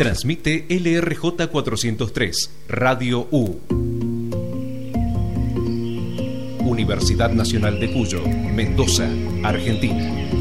Transmite LRJ 403, Radio U. Universidad Nacional de Cuyo, Mendoza, Argentina.